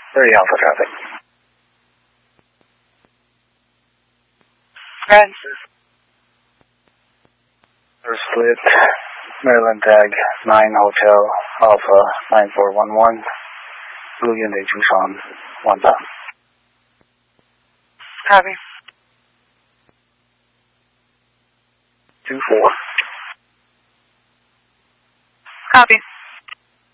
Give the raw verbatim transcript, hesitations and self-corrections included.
three Alpha traffic. Francis. First split, Maryland tag, nine Hotel Alpha nine four one one, Blue Hyundai Tucson, one pound. Copy. two four. Copy.